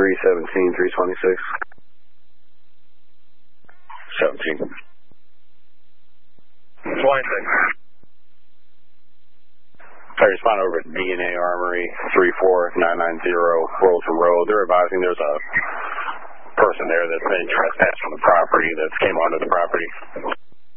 317, 326. 17. 26. I respond over at DNA Armory, 34990 Roseland Road. They're advising there's a person there that's been trespassed on the property that came onto the property.